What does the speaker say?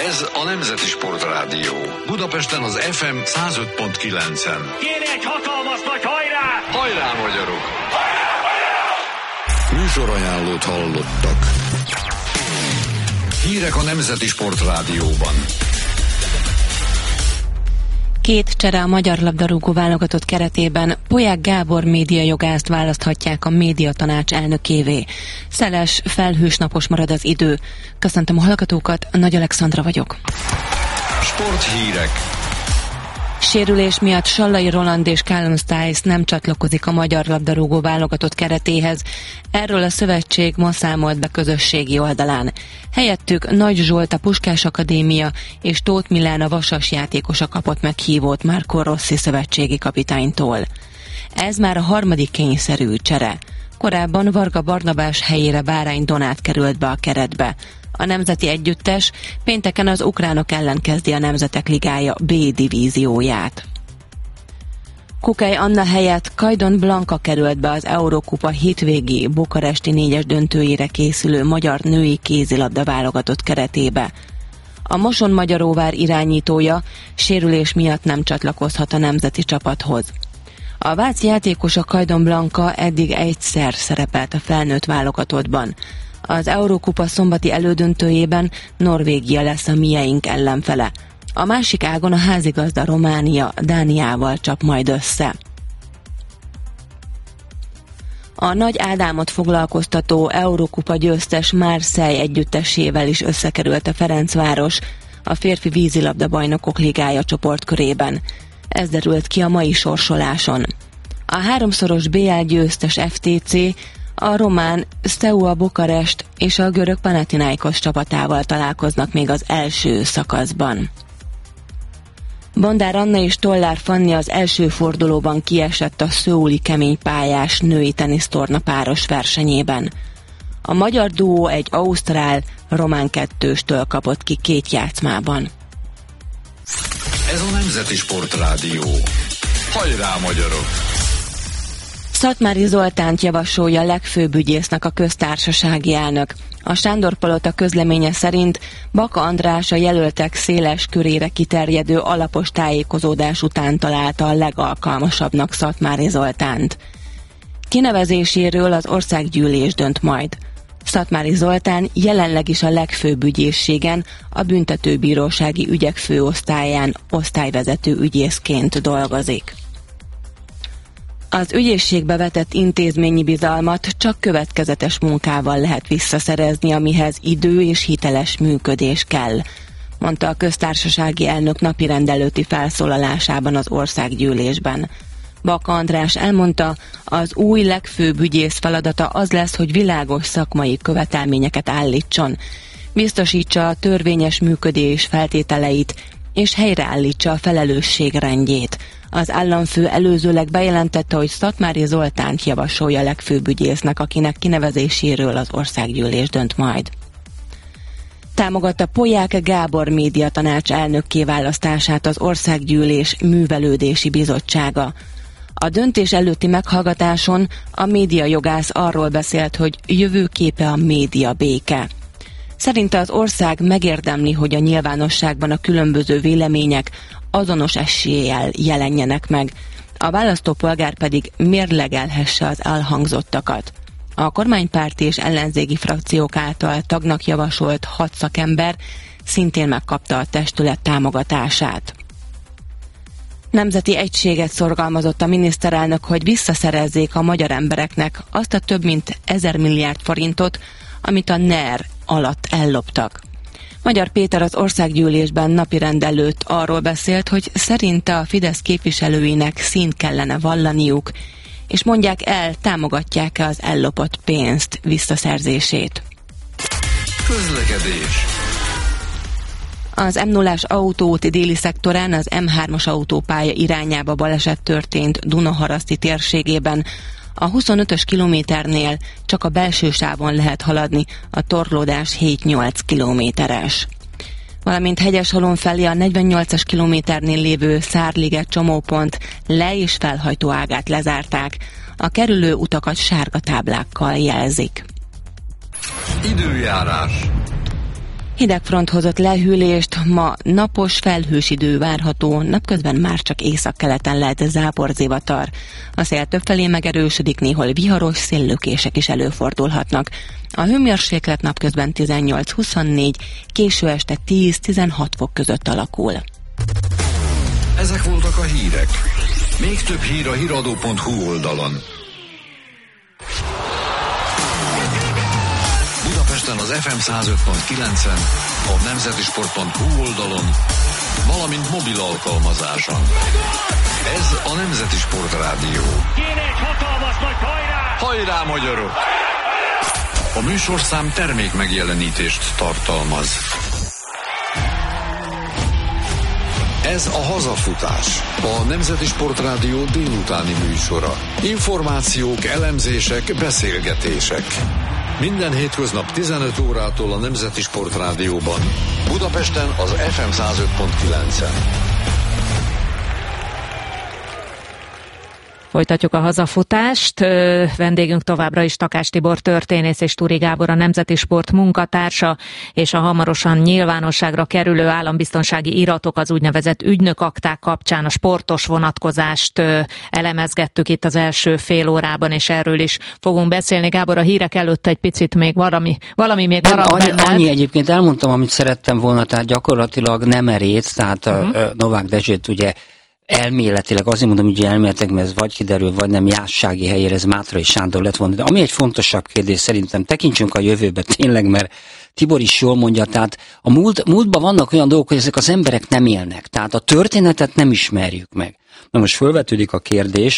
Ez a Nemzeti Sportrádió. Budapesten az FM 105.9-en. Kéne egy hatalmas nagy hajrá! Hajrá, magyarok! Hajrá, hajrá! Műsorajánlót hallottak. Hírek a Nemzeti Sportrádióban. 2 csere a magyar labdarúgó válogatott keretében. Polyák Gábor médiajogászt választhatják a médiatanács elnökévé. Szeles, felhős napos marad az idő. Köszöntöm a hallgatókat, Nagy Alexandra vagyok. Sporthírek. Sérülés miatt Sallai Roland és Callum Stiles nem csatlakozik a magyar labdarúgó válogatott keretéhez. Erről a szövetség ma számolt be közösségi oldalán. Helyettük Nagy Zsolt a Puskás Akadémia és Tóth Milán a Vasas játékosa kapott meghívót Marco Rossi szövetségi kapitánytól. Ez már a 3. kényszerű csere. Korábban Varga Barnabás helyére Bárány Donát került be a keretbe. A nemzeti együttes pénteken az ukránok ellen kezdi a Nemzetek Ligája B divízióját. Kukely Anna helyett Kajdon Blanka került be az Eurókupa hétvégi bukaresti 4-es döntőjére készülő magyar női kézilabda válogatott keretébe. A Moson-Magyaróvár irányítója sérülés miatt nem csatlakozhat a nemzeti csapathoz. A vác játékosa Kajdon Blanka eddig egyszer szerepelt a felnőtt válogatottban. Az Eurókupa szombati elődöntőjében Norvégia lesz a mieink ellenfele. A másik ágon a házigazda Románia Dániával csap majd össze. A Nagy Ádámot foglalkoztató Eurókupa győztes Marseille együttesével is összekerült a Ferencváros a férfi vízilabda bajnokok ligája csoportkörében. Ez derült ki a mai sorsoláson. A 3-szoros BL győztes FTC a román Steaua Bukarest és a görög Panathinaikos csapatával találkoznak még az első szakaszban. Bondár Anna és Tollár Fanni az első fordulóban kiesett a szöuli keménypályás női tenisztorna páros versenyében. A magyar duó egy ausztrál-román kettőstől kapott ki 2 játszmában. Ez a Nemzeti Sportrádió. Hajrá, magyarok! Szatmári Zoltánt javasolja legfőbb ügyésznek a köztársasági elnök. A Sándor-palota közleménye szerint Baka András a jelöltek széles körére kiterjedő alapos tájékozódás után találta a legalkalmasabbnak Szatmári Zoltánt. Kinevezéséről az országgyűlés dönt majd. Szatmári Zoltán jelenleg is a legfőbb ügyészségen, a büntetőbírósági ügyek főosztályán osztályvezető ügyészként dolgozik. Az ügyészségbe vetett intézményi bizalmat csak következetes munkával lehet visszaszerezni, amihez idő és hiteles működés kell, mondta a köztársasági elnök napirend előtti felszólalásában az országgyűlésben. Baka András elmondta, az új legfőbb ügyész feladata az lesz, hogy világos szakmai követelményeket állítson, biztosítsa a törvényes működés feltételeit és helyreállítsa a felelősség rendjét. Az államfő előzőleg bejelentette, hogy Szatmári Zoltánt javasolja legfőbb ügyésznek, akinek kinevezéséről az országgyűlés dönt majd. Támogatta Polyák Gábor médiatanács elnökké választását az országgyűlés művelődési bizottsága. A döntés előtti meghallgatáson a médiajogász arról beszélt, hogy jövőképe a média béke. Szerinte az ország megérdemli, hogy a nyilvánosságban a különböző vélemények azonos eséllyel jelenjenek meg, a választópolgár pedig mérlegelhesse az elhangzottakat. A kormánypárti és ellenzéki frakciók által tagnak javasolt 6 szakember szintén megkapta a testület támogatását. Nemzeti egységet szorgalmazott a miniszterelnök, hogy visszaszerezzék a magyar embereknek azt a több mint 1000 milliárd forintot, amit a NER alatt elloptak. Magyar Péter az országgyűlésben napirend előtt arról beszélt, hogy szerinte a Fidesz képviselőinek színt kellene vallaniuk, és mondják el, támogatják-e az ellopott pénzt visszaszerzését. Közlekedés. Az M0-as autóúti déli szektorán az M3-as autópálya irányába baleset történt Dunaharaszti térségében. A 25-ös kilométernél csak a belső sávon lehet haladni, a torlódás 7-8 kilométeres. Valamint Hegyeshalom felé a 48-as kilométernél lévő Szárliget csomópont le- és felhajtó ágát lezárták. A kerülő utakat sárga táblákkal jelzik. Időjárás. Hidegfront hozott lehűlést, ma napos, felhős idő várható, napközben már csak északkeleten lehet záporzivatar. A szél többfelé megerősödik, néhol viharos széllökések is előfordulhatnak. A hőmérséklet napközben 18-24, késő este 10-16 fok között alakul. Ezek voltak a hírek. Még több hír a hiradó.hu oldalon. Budapesten az FM 105.9-en, a nemzetisport.hu oldalon, valamint mobil alkalmazáson. Ez a Nemzeti Sport Rádió. Kéne egy hatalmas nagy hajrá! Hajrá, magyarok! A műsorszám termék megjelenítést tartalmaz. Ez a Hazafutás, a Nemzeti Sport Rádió délutáni műsora. Információk, elemzések, beszélgetések. Minden hétköznap 15 órától a Nemzeti Sport Rádióban. Budapesten az FM 105.9-en. Folytatjuk a hazafutást. Vendégünk továbbra is Takás Tibor történész és Turi Gábor a Nemzeti Sport munkatársa, és a hamarosan nyilvánosságra kerülő állambiztonsági iratok, az úgynevezett ügynökakták kapcsán a sportos vonatkozást elemezgettük itt az első fél órában, és erről is fogunk beszélni. Gábor, a hírek előtt egy picit még valami még maradt benned. Annyi egyébként elmondtam, amit szerettem volna, tehát gyakorlatilag nem erét, tehát Novák Dezsőt ugye elméletileg, azért mondom, hogy elméletileg, mert ez vagy kiderül, vagy nem, jássági helyére ez Mátrai Sándor lett volna. De ami egy fontosabb kérdés, szerintem tekintsünk a jövőbe tényleg, mert Tibor is jól mondja, tehát a múltban vannak olyan dolgok, hogy ezek az emberek nem élnek. Tehát a történetet nem ismerjük meg. Na most fölvetődik a kérdés,